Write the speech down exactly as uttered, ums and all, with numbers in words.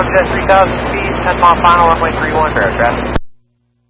Ground, jet three thousand speed, ten mile final, runway three one, fair traffic.